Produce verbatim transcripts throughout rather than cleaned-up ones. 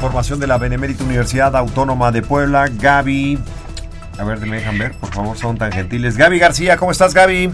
información de la Benemérita Universidad Autónoma de Puebla. Gaby, a ver, me dejan ver, por favor, son tan gentiles. Gaby García, ¿cómo estás, Gaby?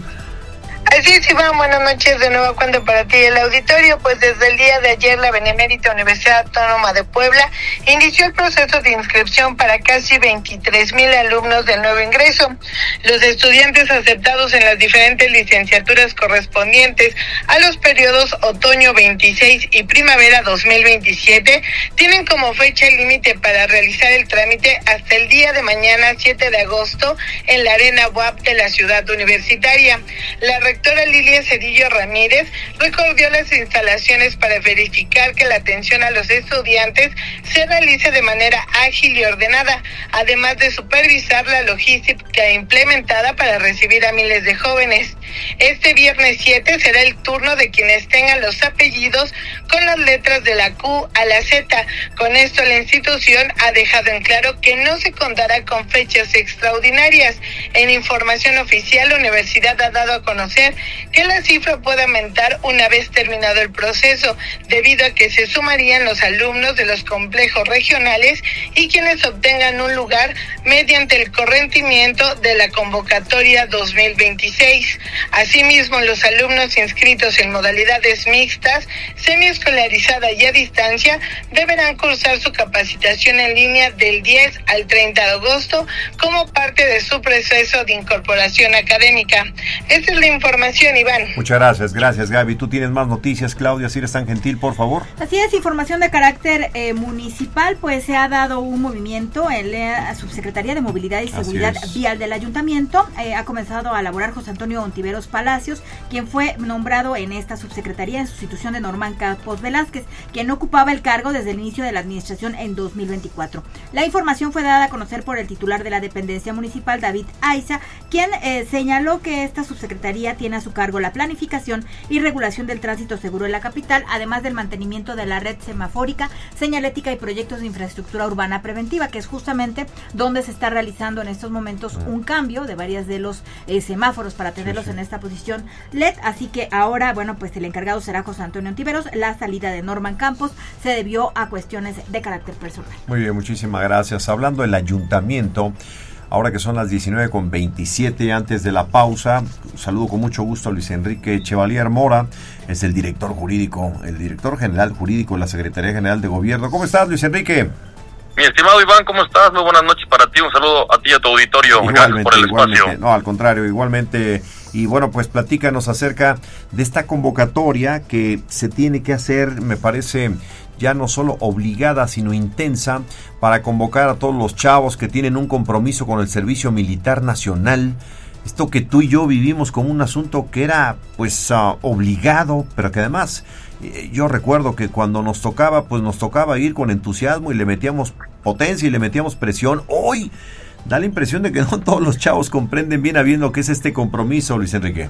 Así es, Iván, buenas noches de nuevo cuando para ti el auditorio. Pues desde el día de ayer la Benemérita Universidad Autónoma de Puebla inició el proceso de inscripción para casi veintitrés mil alumnos del nuevo ingreso. Los estudiantes aceptados en las diferentes licenciaturas correspondientes a los periodos otoño veintiséis y primavera dos mil veintisiete tienen como fecha límite para realizar el trámite hasta el día de mañana siete de agosto en la Arena U A P de la ciudad universitaria. La rectora Lilia Cedillo Ramírez recorrió las instalaciones para verificar que la atención a los estudiantes se realice de manera ágil y ordenada, además de supervisar la logística implementada para recibir a miles de jóvenes. Este viernes siete será el turno de quienes tengan los apellidos con las letras de la Q a la Z. Con esto la institución ha dejado en claro que no se contará con fechas extraordinarias. En información oficial, la universidad ha dado a conocer que la cifra puede aumentar una vez terminado el proceso, debido a que se sumarían los alumnos de los complejos regionales y quienes obtengan un lugar mediante el correntimiento de la convocatoria dos mil veintiséis. Asimismo, los alumnos inscritos en modalidades mixtas, semiescolarizada y a distancia, deberán cursar su capacitación en línea del diez al treinta de agosto como parte de su proceso de incorporación académica. Esta es la información, Iván. Muchas gracias, gracias, Gaby. ¿Tú tienes más noticias, Claudia? Si eres tan gentil, por favor. Así es, información de carácter eh, municipal, pues se ha dado un movimiento en la Subsecretaría de Movilidad y Seguridad Vial del Ayuntamiento. Eh, ha comenzado a laborar José Antonio Ontiveros Palacios, quien fue nombrado en esta subsecretaría en sustitución de Normán Campos Velázquez, quien ocupaba el cargo desde el inicio de la administración en dos mil veinticuatro. La información fue dada a conocer por el titular de la dependencia municipal, David Aiza, quien eh, señaló que esta subsecretaría tiene a su cargo la planificación y regulación del tránsito seguro en la capital, además del mantenimiento de la red semafórica, señalética y proyectos de infraestructura urbana preventiva, que es justamente donde se está realizando en estos momentos un cambio de varios de los eh, semáforos para tenerlos sí, sí. en esta posición L E D, así que ahora, bueno, pues el encargado será José Antonio Ontiveros. La salida de Normán Campos se debió a cuestiones de carácter personal. Muy bien, muchísimas gracias. Hablando del ayuntamiento, ahora que son las diecinueve con veintisiete, antes de la pausa, saludo con mucho gusto a Luis Enrique Chevalier Mora, es el director jurídico, el director general jurídico de la Secretaría General de Gobierno. ¿Cómo estás, Luis Enrique? Mi estimado Iván, ¿cómo estás? Muy buenas noches para ti, un saludo a ti y a tu auditorio. Gracias por el espacio. No, al contrario, igualmente. Y bueno, pues platícanos acerca de esta convocatoria que se tiene que hacer, me parece, ya no solo obligada, sino intensa, para convocar a todos los chavos que tienen un compromiso con el Servicio Militar Nacional. Esto que tú y yo vivimos como un asunto que era, pues, uh, obligado, pero que además, eh, yo recuerdo que cuando nos tocaba, pues nos tocaba ir con entusiasmo y le metíamos potencia y le metíamos presión. Hoy da la impresión de que no todos los chavos comprenden bien a bien lo que es este compromiso, Luis Enrique.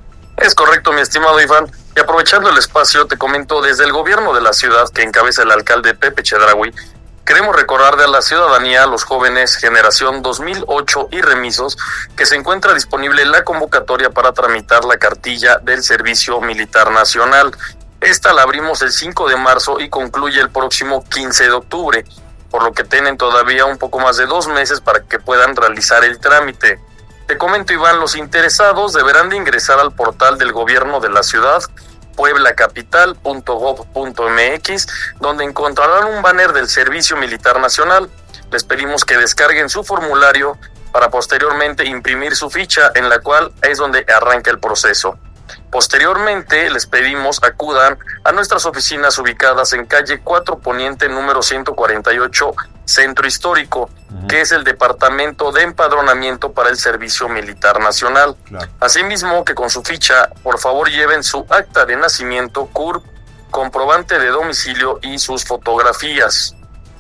Es correcto, mi estimado Iván. Y aprovechando el espacio, te comento, desde el gobierno de la ciudad, que encabeza el alcalde Pepe Chedraui, queremos recordar a la ciudadanía, a los jóvenes generación dos mil ocho y remisos, que se encuentra disponible la convocatoria para tramitar la cartilla del Servicio Militar Nacional. Esta la abrimos el cinco de marzo y concluye el próximo quince de octubre, por lo que tienen todavía un poco más de dos meses para que puedan realizar el trámite. Te comento, Iván, los interesados deberán de ingresar al portal del gobierno de la ciudad, puebla capital punto gob punto m x, donde encontrarán un banner del Servicio Militar Nacional. Les pedimos que descarguen su formulario para posteriormente imprimir su ficha, en la cual es donde arranca el proceso. Posteriormente, les pedimos acudan a nuestras oficinas ubicadas en calle cuatro Poniente, número ciento cuarenta y ocho, Centro Histórico, uh-huh. que es el Departamento de Empadronamiento para el Servicio Militar Nacional. Claro. Asimismo, que con su ficha, por favor, lleven su acta de nacimiento, C U R P, comprobante de domicilio y sus fotografías.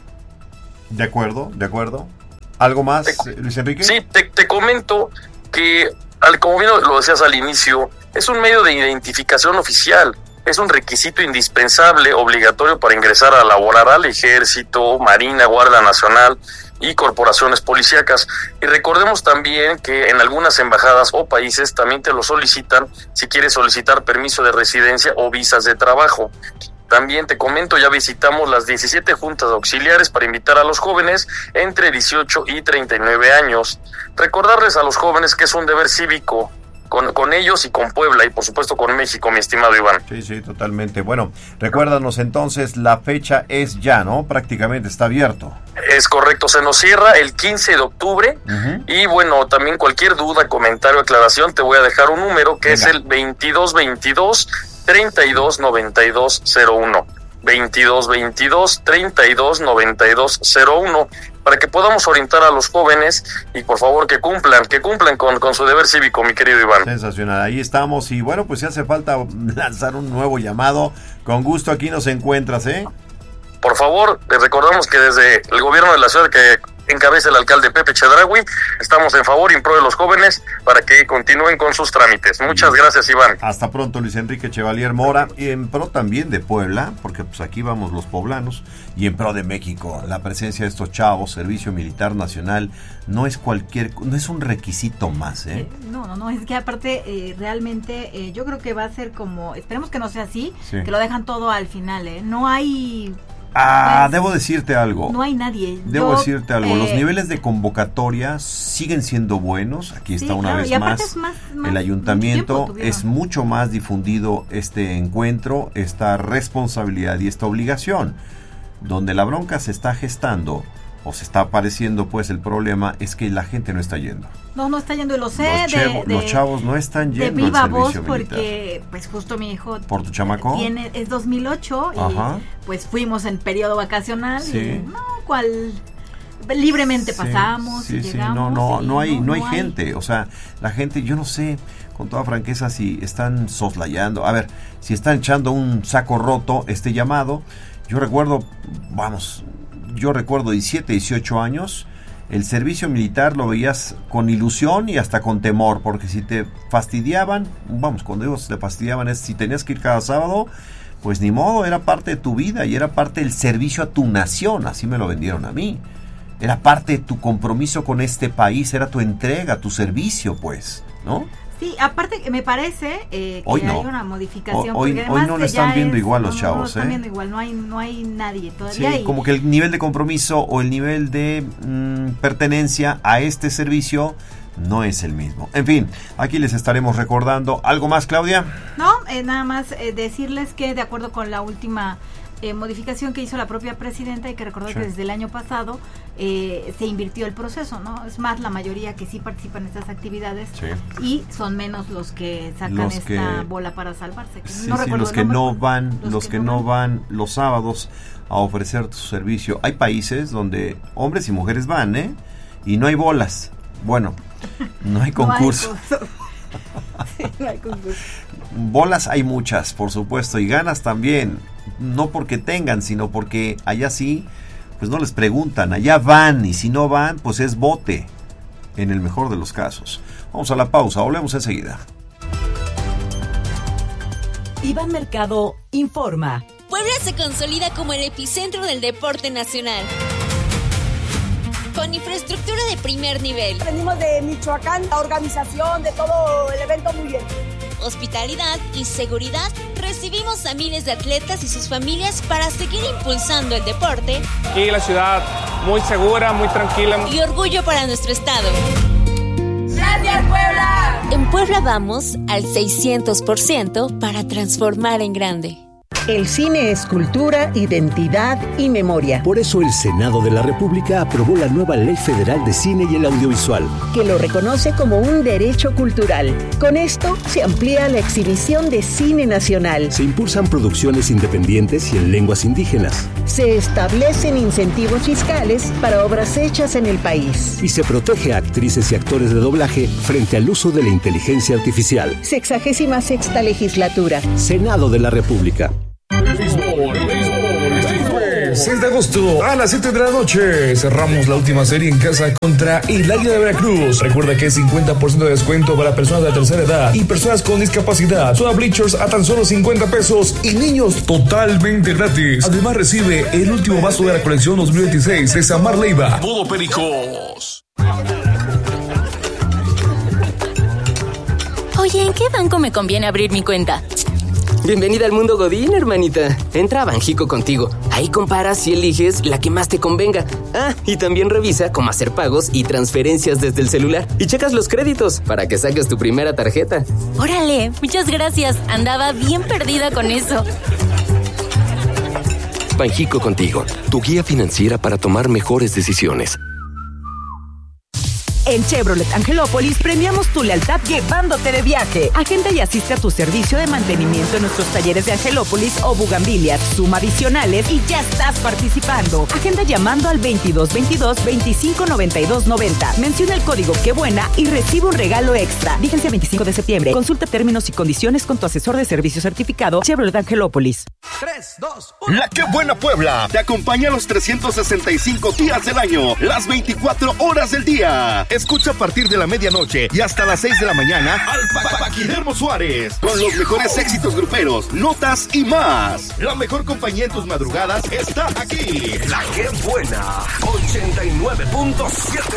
De acuerdo, de acuerdo. ¿Algo más, te, Luis Enrique? Sí, te, te comento que, al, como bien lo decías al inicio, es un medio de identificación oficial, es un requisito indispensable, obligatorio para ingresar a laborar al Ejército, Marina, Guardia Nacional y corporaciones policíacas. Y recordemos también que en algunas embajadas o países también te lo solicitan si quieres solicitar permiso de residencia o visas de trabajo. También te comento, ya visitamos las diecisiete juntas auxiliares para invitar a los jóvenes entre dieciocho y treinta y nueve años. Recordarles a los jóvenes que es un deber cívico con, con ellos y con Puebla y por supuesto con México, mi estimado Iván. Sí, sí, totalmente. Bueno, recuérdanos entonces, la fecha es ya, ¿no? Prácticamente está abierto. Es correcto, se nos cierra el quince de octubre. Uh-huh. Y bueno, también cualquier duda, comentario, aclaración, te voy a dejar un número que Venga. es el veintidós veintidós treinta y dos noventa y dos cero uno. veintidós veintidós treinta y dos noventa y dos cero uno, para que podamos orientar a los jóvenes y por favor que cumplan, que cumplan con, con su deber cívico, mi querido Iván. Sensacional, ahí estamos. Y bueno, pues si hace falta lanzar un nuevo llamado, con gusto aquí nos encuentras, ¿eh? Por favor, les recordamos que desde el gobierno de la ciudad que encabeza el alcalde Pepe Chedraui, estamos en favor y en pro de los jóvenes para que continúen con sus trámites. Muchas gracias, Iván. Hasta pronto, Luis Enrique Chevalier Mora, y en pro también de Puebla, porque pues aquí vamos los poblanos, y en pro de México. La presencia de estos chavos, Servicio Militar Nacional, no es cualquier, no es un requisito más, ¿eh? No, no, no, es que aparte eh, realmente eh, yo creo que va a ser como, esperemos que no sea así, sí. que lo dejan todo al final, ¿eh? No hay... Ah, pues, debo decirte algo. No hay nadie. Debo Yo, decirte algo. Eh, Los niveles de convocatoria siguen siendo buenos. Aquí está sí, una claro, vez y más, es más, más el ayuntamiento. mucho Es mucho más difundido este encuentro, esta responsabilidad y esta obligación. Donde la bronca se está gestando o se está apareciendo, pues el problema es que la gente no está yendo. No, no está yendo, y lo sé. Los, de, chevo, de, los chavos no están yendo de viva al servicio voz militar. Porque, pues justo mi hijo... ¿Por tu chamaco? Tiene, es dos mil ocho Ajá. y pues fuimos en periodo vacacional. Sí. Y no, cual... Libremente sí, pasamos sí, y sí, llegamos. no, no, y no hay, no, no hay no gente, o sea, la gente, yo no sé, con toda franqueza, si están soslayando, a ver, si están echando un saco roto este llamado. Yo recuerdo, vamos, yo recuerdo diecisiete, dieciocho años, el servicio militar lo veías con ilusión y hasta con temor, porque si te fastidiaban, vamos, cuando digo te fastidiaban es si tenías que ir cada sábado, pues ni modo, era parte de tu vida y era parte del servicio a tu nación, así me lo vendieron a mí. Era parte de tu compromiso con este país, era tu entrega, tu servicio, pues, ¿no? Sí, aparte me parece eh, que hoy no. hay una modificación. Hoy, porque hoy no lo están viendo es, igual los no, chavos, no lo están ¿eh? viendo igual, no hay, no hay nadie todavía. Sí, y... como que el nivel de compromiso o el nivel de mmm, pertenencia a este servicio no es el mismo. En fin, aquí les estaremos recordando. ¿Algo más, Claudia? No, eh, nada más eh, decirles que de acuerdo con la última eh, modificación que hizo la propia presidenta, hay que recordar sí. que desde el año pasado eh, se invirtió el proceso, ¿no? Es más, la mayoría que sí participan en estas actividades sí. y son menos los que sacan los esta que, bola para salvarse. Que sí, no sí, los que no van, los, los que, que no no van. van los sábados a ofrecer su servicio. Hay países donde hombres y mujeres van, ¿eh? Y no hay bolas. Bueno, no hay concurso. No hay sí, no hay concurso. Bolas hay muchas, por supuesto, y ganas también. No porque tengan, sino porque allá sí, pues no les preguntan, allá van, y si no van, pues es bote, en el mejor de los casos. Vamos a la pausa, volvemos enseguida. Iván Mercado informa. Puebla se consolida como el epicentro del deporte nacional, con infraestructura de primer nivel. Venimos de Michoacán, la organización de todo el evento muy bien. Hospitalidad y seguridad. Recibimos a miles de atletas y sus familias para seguir impulsando el deporte. Y la ciudad muy segura, muy tranquila. Y orgullo para nuestro estado. ¡Gracias, Puebla! En Puebla vamos al seiscientos por ciento para transformar en grande. El cine es cultura, identidad y memoria. Por eso el Senado de la República aprobó la nueva Ley Federal de Cine y el Audiovisual, que lo reconoce como un derecho cultural. Con esto se amplía la exhibición de cine nacional. Se impulsan producciones independientes y en lenguas indígenas. Se establecen incentivos fiscales para obras hechas en el país. Y se protege a actrices y actores de doblaje frente al uso de la inteligencia artificial. Sexagésima sexta legislatura. Senado de la República. seis de agosto a las siete de la noche cerramos la última serie en casa contra el Águila de Veracruz. Recuerda que es cincuenta por ciento de descuento para personas de la tercera edad y personas con discapacidad. Soda Bleachers a tan solo cincuenta pesos y niños totalmente gratis. Además recibe el último vaso de la colección dos mil veintiséis de Samar Leiva. Modo Pericos. Oye, ¿en qué banco me conviene abrir mi cuenta? Bienvenida al mundo Godín, hermanita. Entra a Banjico Contigo. Ahí comparas y eliges la que más te convenga. Ah, y también revisa cómo hacer pagos y transferencias desde el celular. Y checas los créditos para que saques tu primera tarjeta. Órale, muchas gracias. Andaba bien perdida con eso. Banjico Contigo, tu guía financiera para tomar mejores decisiones. En Chevrolet Angelópolis premiamos tu lealtad llevándote de viaje. Agenda y asiste a tu servicio de mantenimiento en nuestros talleres de Angelópolis o Bugambilias. Suma adicionales y ya estás participando. Agenda llamando al veintidós veintidós veinticinco noventa y dos noventa. Menciona el código Qué Buena y recibe un regalo extra. Vigencia veinticinco de septiembre. Consulta términos y condiciones con tu asesor de servicio certificado Chevrolet Angelópolis. tres, dos, uno. La Qué Buena Puebla te acompaña los trescientos sesenta y cinco días del año, las veinticuatro horas del día. Escucha a partir de la medianoche y hasta las seis de la mañana al Pa- Paquidermo Suárez con los mejores éxitos gruperos, notas y más. La mejor compañía en tus madrugadas está aquí. La Qué Buena, ochenta y nueve punto siete.